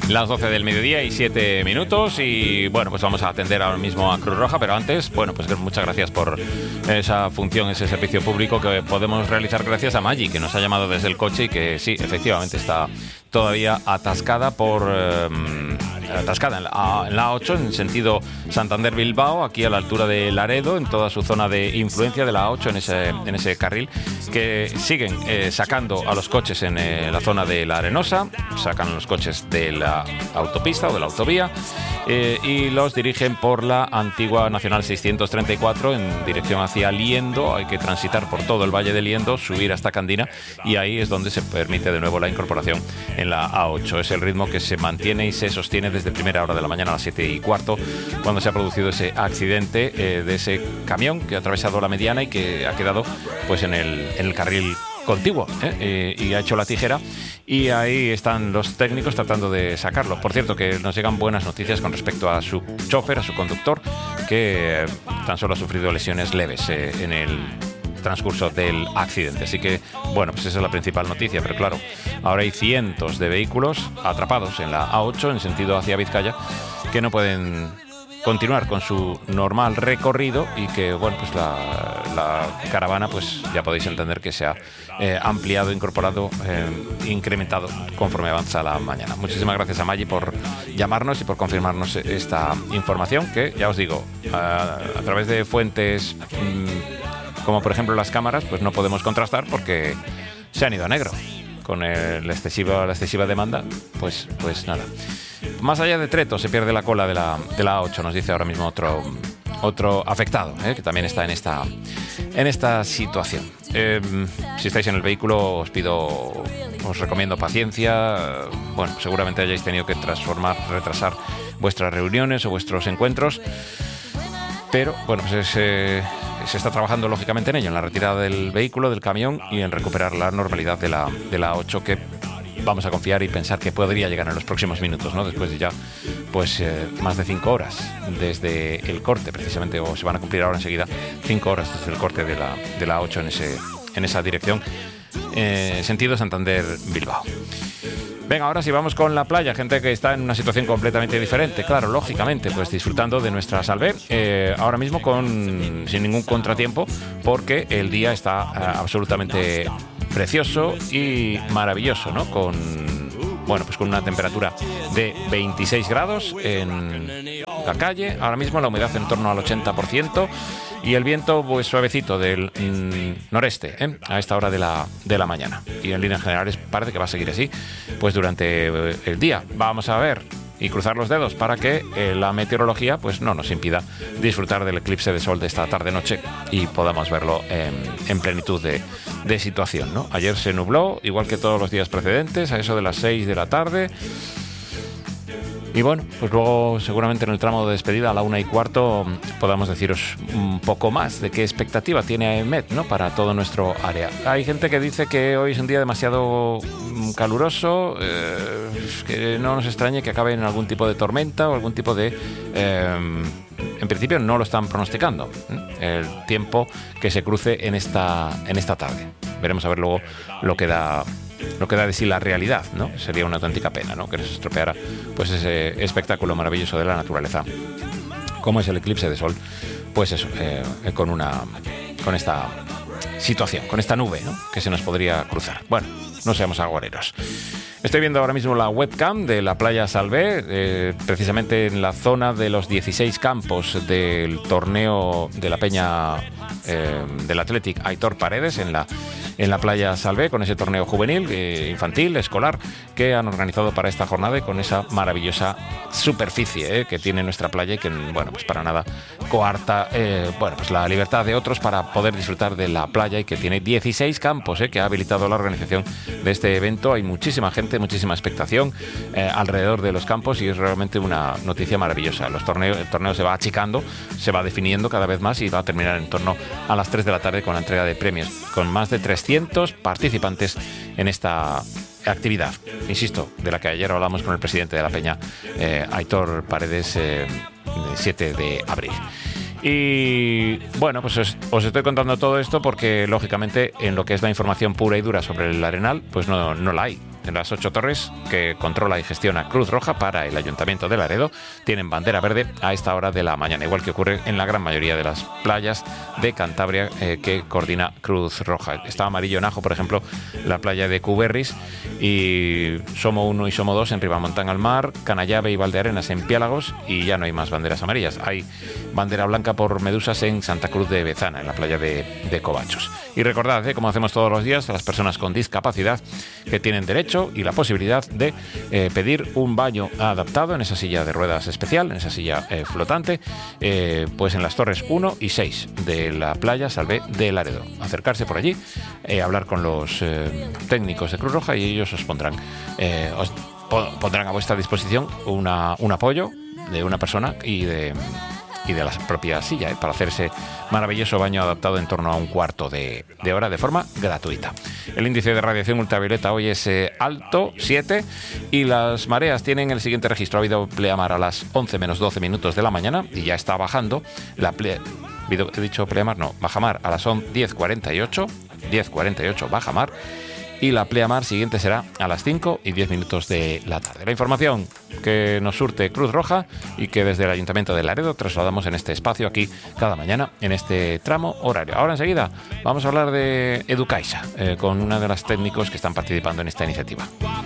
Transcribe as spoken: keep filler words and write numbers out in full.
Las doce del mediodía y siete minutos y bueno, pues vamos a atender ahora mismo a Cruz Roja, pero antes, bueno, pues muchas gracias por esa función, ese servicio público que podemos realizar gracias a Maggi, que nos ha llamado desde el coche y que sí, efectivamente está todavía atascada por eh, atascada en la, en la A ocho en sentido Santander-Bilbao, aquí a la altura de Laredo, en toda su zona de influencia de la A ocho, en ese, en ese carril, que siguen eh, sacando a los coches en eh, la zona de La Arenosa, sacan los coches de la autopista o de la autovía eh, y los dirigen por la antigua Nacional seiscientos treinta y cuatro en dirección hacia Liendo. Hay que transitar por todo el Valle de Liendo, subir hasta Candina y ahí es donde se permite de nuevo la incorporación en la A ocho. Es el ritmo que se mantiene y se sostiene desde primera hora de la mañana a las siete y cuarto, cuando se ha producido ese accidente eh, de ese camión que ha atravesado la mediana y que ha quedado pues en el, en el carril contiguo ¿eh? Eh, y ha hecho la tijera y ahí están los técnicos tratando de sacarlo. Por cierto, que nos llegan buenas noticias con respecto a su chofer, a su conductor, que eh, tan solo ha sufrido lesiones leves eh, en el transcurso del accidente. Así que, bueno, pues esa es la principal noticia, pero claro, ahora hay cientos de vehículos atrapados en la A ocho en sentido hacia Vizcaya que no pueden continuar con su normal recorrido y que, bueno, pues la, la caravana, pues ya podéis entender que se ha eh, ampliado, incorporado, eh, incrementado conforme avanza la mañana. Muchísimas gracias a Maggi por llamarnos y por confirmarnos esta información que, ya os digo, a, a través de fuentes mmm, como por ejemplo las cámaras, pues no podemos contrastar porque se han ido a negro. Con el excesivo, la excesiva demanda, pues, pues nada. Más allá de Treto se pierde la cola de la, de la A ocho, nos dice ahora mismo otro, otro afectado, ¿eh? que también está en esta, en esta situación. Eh, si estáis en el vehículo os pido, os recomiendo paciencia. Bueno, seguramente hayáis tenido que transformar, retrasar vuestras reuniones o vuestros encuentros, pero bueno, pues es... Eh, se está trabajando lógicamente en ello, en la retirada del vehículo, del camión y en recuperar la normalidad de la, de la A ocho, que vamos a confiar y pensar que podría llegar en los próximos minutos, ¿no? Después de ya pues eh, más de cinco horas desde el corte, precisamente, o se van a cumplir ahora enseguida cinco horas desde el corte de la, de la A ocho en, ese, en esa dirección, eh, sentido Santander-Bilbao. Venga, ahora sí vamos con la playa, gente que está en una situación completamente diferente, claro, lógicamente, pues disfrutando de nuestra Salvé, eh, ahora mismo con sin ningún contratiempo, porque el día está eh, absolutamente precioso y maravilloso, ¿no? Con, bueno, pues con una temperatura de veintiséis grados en la calle, ahora mismo la humedad en torno al ochenta por ciento y el viento pues suavecito del mm, noreste ¿eh? a esta hora de la, de la mañana. Y en líneas generales parece que va a seguir así pues durante el día. Vamos a ver y cruzar los dedos para que eh, la meteorología pues no nos impida disfrutar del eclipse de sol de esta tarde-noche y podamos verlo en, en plenitud de, de situación, ¿no? Ayer se nubló, igual que todos los días precedentes, a eso de las seis de la tarde. Y bueno, pues luego seguramente en el tramo de despedida a la una y cuarto podamos deciros un poco más de qué expectativa tiene AEMET, ¿no? Para todo nuestro área. Hay gente que dice que hoy es un día demasiado caluroso, eh, que no nos extrañe que acabe en algún tipo de tormenta o algún tipo de... Eh, en principio no lo están pronosticando, ¿eh? el tiempo que se cruce en esta, en esta tarde. Veremos a ver luego lo que da... lo que da de sí la realidad, ¿no? Sería una auténtica pena, ¿no? Que nos estropeara pues ese espectáculo maravilloso de la naturaleza, como es el eclipse de sol, pues eso, eh, con una con esta situación, con esta nube, ¿no? Que se nos podría cruzar. Bueno, no seamos agoreros. Estoy viendo ahora mismo la webcam de la playa Salvé, eh, precisamente en la zona de los dieciséis campos del torneo de la Peña eh, del Athletic Aitor Paredes, en la en la playa Salvé, con ese torneo juvenil, eh, infantil, escolar, que han organizado para esta jornada y con esa maravillosa superficie eh, que tiene nuestra playa y que, bueno, pues para nada coarta eh, bueno, pues la libertad de otros para poder disfrutar de la playa, y que tiene dieciséis campos eh, que ha habilitado la organización de este evento. Hay muchísima gente, muchísima expectación eh, alrededor de los campos y es realmente una noticia maravillosa. Los torneos, el torneo se va achicando, se va definiendo cada vez más y va a terminar en torno a las tres de la tarde con la entrega de premios, con más de trescientos participantes en esta actividad, insisto, de la que ayer hablamos con el presidente de la Peña, eh, Aitor Paredes, eh, el siete de abril. Y bueno, pues os, os estoy contando todo esto porque lógicamente en lo que es la información pura y dura sobre el Arenal, pues no, no la hay. las ocho torres que controla y gestiona Cruz Roja para el Ayuntamiento de Laredo tienen bandera verde a esta hora de la mañana, igual que ocurre en la gran mayoría de las playas de Cantabria eh, que coordina Cruz Roja. Está amarillo en Ajo, por ejemplo, la playa de Cuberris, y Somo uno y Somo dos en Ribamontán al Mar, Canallave y Valdearenas en Piálagos, y ya no hay más banderas amarillas. Hay bandera blanca por medusas en Santa Cruz de Bezana, en la playa de, de Covachos. Y recordad, eh, como hacemos todos los días, a las personas con discapacidad que tienen derecho y la posibilidad de eh, pedir un baño adaptado en esa silla de ruedas especial, en esa silla eh, flotante, eh, pues en las torres uno y seis de la playa Salvé de Laredo. Acercarse por allí, eh, hablar con los eh, técnicos de Cruz Roja, y ellos os pondrán, eh, os pondrán a vuestra disposición una, un apoyo de una persona y de... y de la propia silla, ¿eh? para hacer ese maravilloso baño adaptado en torno a un cuarto de, de hora de forma gratuita. El índice de radiación ultravioleta hoy es eh, alto, siete, y las mareas tienen el siguiente registro. Ha habido pleamar a las once menos doce minutos de la mañana y ya está bajando. La ple... ¿He dicho pleamar? No, bajamar a las diez cuarenta y ocho, diez cuarenta y ocho bajamar, y la pleamar siguiente será a las cinco y diez minutos de la tarde. La información que nos surte Cruz Roja y que desde el Ayuntamiento de Laredo trasladamos en este espacio aquí cada mañana en este tramo horario. Ahora enseguida vamos a hablar de Educaixa eh, con una de las técnicos que están participando en esta iniciativa.